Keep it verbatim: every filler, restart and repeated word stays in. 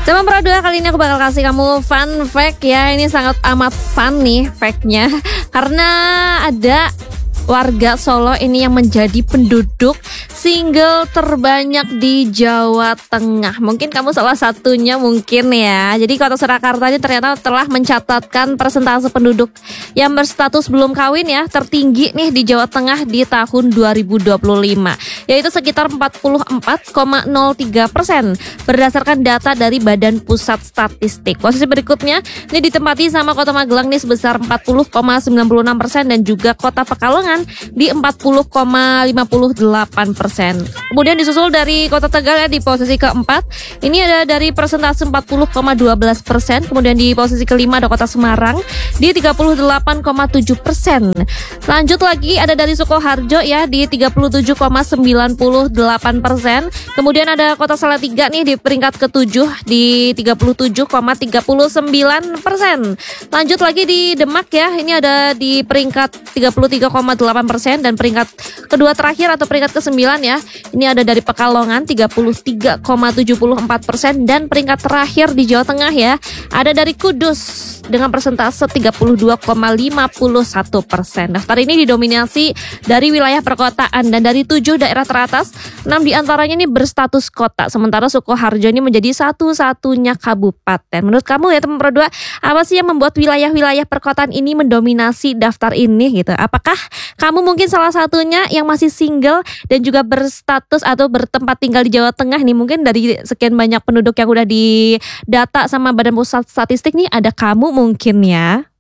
Teman Pro dua, kali ini aku bakal kasih kamu fun fact ya. Ini sangat amat fun nih fact-nya. Karena ada warga Solo ini yang menjadi penduduk single terbanyak di Jawa Tengah. Mungkin kamu salah satunya mungkin ya. Jadi Kota Surakarta ini ternyata telah mencatatkan persentase penduduk yang berstatus belum kawin ya tertinggi nih di Jawa Tengah di tahun dua ribu dua puluh lima, yaitu sekitar empat puluh empat koma nol tiga persen berdasarkan data dari Badan Pusat Statistik. Posisi berikutnya ini ditempati sama Kota Magelang nih sebesar empat puluh koma sembilan puluh enam persen dan juga Kota Pekalongan di empat puluh koma lima puluh delapan persen. Kemudian disusul dari Kota Tegal ya di posisi keempat. Ini ada dari persentase empat puluh koma satu dua persen. Kemudian di posisi kelima ada Kota Semarang di tiga puluh delapan koma tujuh persen. Lanjut lagi ada dari Sukoharjo ya di tiga puluh tujuh koma sembilan delapan persen. Kemudian ada Kota Salatiga nih di peringkat ketujuh di tiga puluh tujuh koma tiga sembilan persen. Lanjut lagi di Demak ya. Ini ada di peringkat tiga puluh tiga koma delapan persen dan peringkat kedua terakhir atau peringkat kesembilan ya. Ini ada dari Pekalongan tiga puluh tiga koma tujuh empat persen dan peringkat terakhir di Jawa Tengah ya. Ada dari Kudus dengan persentase tiga puluh dua koma lima satu persen. Daftar ini didominasi dari wilayah perkotaan dan dari tujuh daerah teratas, enam diantaranya ini berstatus kota. Sementara Sukoharjo ini menjadi satu-satunya kabupaten. Menurut kamu ya teman Pro dua, apa sih yang membuat wilayah-wilayah perkotaan ini mendominasi daftar ini gitu? Apakah kamu mungkin salah satunya yang masih single dan juga berstatus atau bertempat tinggal di Jawa Tengah nih? Mungkin dari sekian banyak penduduk yang udah didata sama Badan Pusat Statistik nih, ada kamu mungkin ya.